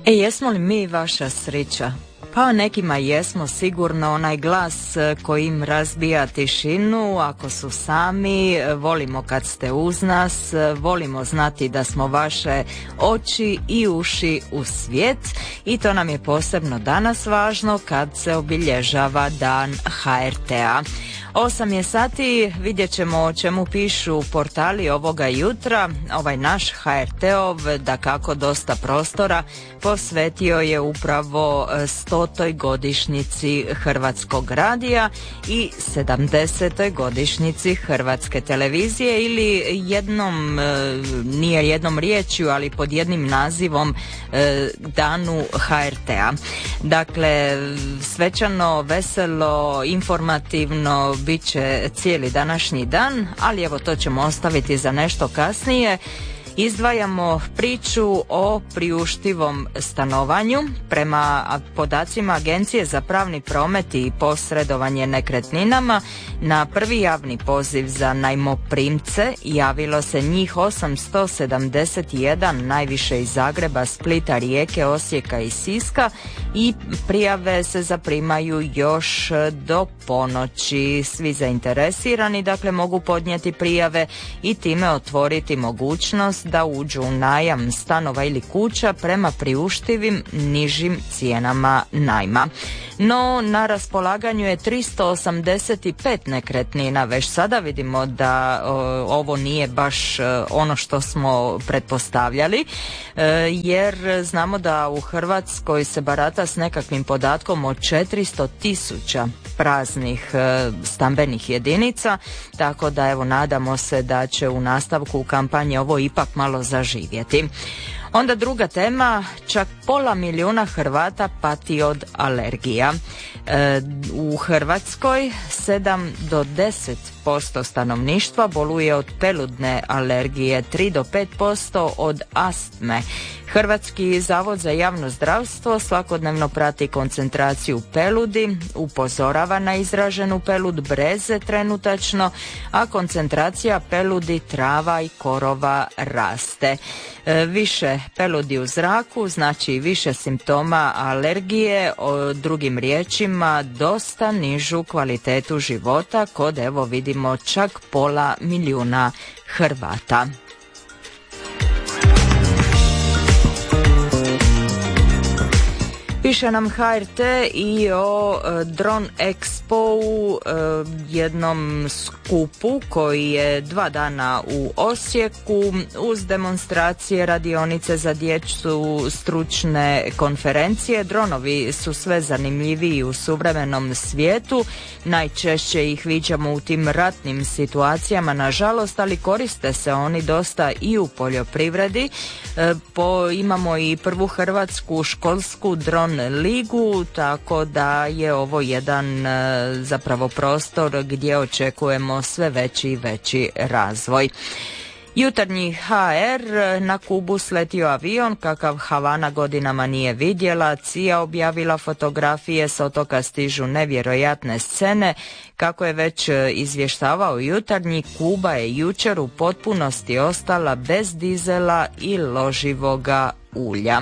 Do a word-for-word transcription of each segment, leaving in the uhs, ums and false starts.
E, jesmo li mi vaša sreća? Pa nekima jesmo sigurno, onaj glas koji im razbija tišinu ako su sami, volimo kad ste uz nas, volimo znati da smo vaše oči i uši u svijet i to nam je posebno danas važno kad se obilježava dan ha er te-a. Osam je sati, vidjet ćemo o čemu pišu portali ovoga jutra. Ovaj naš ha er te-ov, dakako dosta prostora, posvetio je upravo stotoj godišnjici Hrvatskog radija i sedamdesetoj godišnjici Hrvatske televizije ili jednom, nije jednom riječju, ali pod jednim nazivom danu ha er te-a. Dakle, svečano, veselo, informativno bit će cijeli današnji dan, ali evo to ćemo ostaviti za nešto kasnije. Izdvajamo priču o priuštivom stanovanju. Prema podacima Agencije za pravni promet i posredovanje nekretninama, na prvi javni poziv za najmoprimce javilo se njih osamsto sedamdeset jedan, najviše iz Zagreba, Splita, Rijeke, Osijeka i Siska, i prijave se zaprimaju još do ponoći. Svi zainteresirani dakle mogu podnijeti prijave i time otvoriti mogućnost da uđu u najam stanova ili kuća prema priuštivim nižim cijenama najma. No, na raspolaganju je tristo osamdeset pet nekretnina. Već sada vidimo da o, ovo nije baš o, ono što smo pretpostavljali, e, jer znamo da u Hrvatskoj se barata s nekakvim podatkom od četiristo tisuća praznih e, stambenih jedinica, tako da evo nadamo se da će u nastavku kampanje ovo ipak malo zaživjeti. Onda druga tema, čak pola milijuna Hrvata pati od alergija. E, u Hrvatskoj sedam do deset posto stanovništva boluje od peludne alergije, tri do pet posto od astme. Hrvatski zavod za javno zdravstvo svakodnevno prati koncentraciju peludi, upozorava na izraženu pelud breze trenutačno, a koncentracija peludi trava i korova raste. E, više peludi u zraku znači više simptoma alergije, o drugim riječima dosta nižu kvalitetu života kod, evo vidimo, čak pola milijuna Hrvata. Piše nam ha er te i o e, Drone Expo-u, e, jednom skupu koji je dva dana u Osijeku uz demonstracije, radionice za djecu, stručne konferencije. Dronovi su sve zanimljiviji u suvremenom svijetu, najčešće ih viđamo u tim ratnim situacijama, nažalost, ali koriste se oni dosta i u poljoprivredi. E, po, imamo i prvu hrvatsku školsku dron ligu, tako da je ovo jedan e, zapravo prostor gdje očekujemo sve veći i veći razvoj. Jutarnji ha er, na Kubu sletio avion kakav Havana godinama nije vidjela. C I A objavila fotografije, s otoka stižu nevjerojatne scene. Kako je već izvještavao Jutarnji, Kuba je jučer u potpunosti ostala bez dizela i loživoga ulja.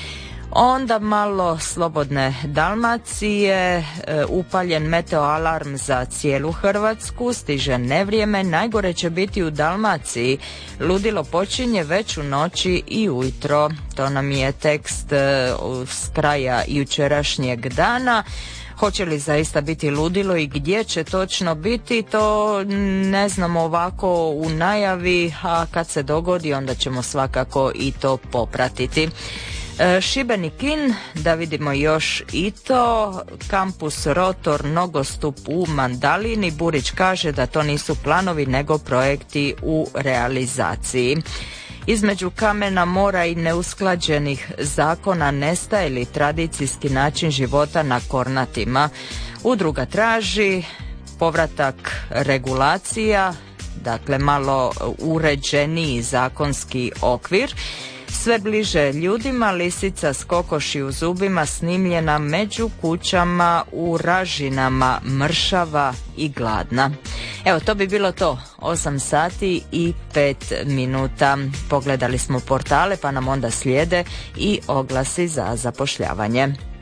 Onda malo slobodne Dalmacije, e, upaljen meteo alarm za cijelu Hrvatsku, stiže nevrijeme, najgore će biti u Dalmaciji. Ludilo počinje već u noći i ujutro. To nam je tekst e, s kraja jučerašnjeg dana. Hoće li zaista biti ludilo i gdje će točno biti, to ne znamo ovako u najavi, a kad se dogodi onda ćemo svakako i to popratiti. Šibenik-In, da vidimo još i to, kampus Rotor, nogostup u Mandalini. Burić kaže da to nisu planovi nego projekti u realizaciji. Između kamena, mora i neusklađenih zakona nestaje li tradicijski način života na Kornatima. Udruga traži povratak regulacija, dakle malo uređeniji zakonski okvir. Sve bliže ljudima, lisica s kokoši u zubima snimljena među kućama u Ražinama, mršava i gladna. Evo, to bi bilo to. osam sati i pet minuta. Pogledali smo portale, pa nam onda slijede i oglasi za zapošljavanje.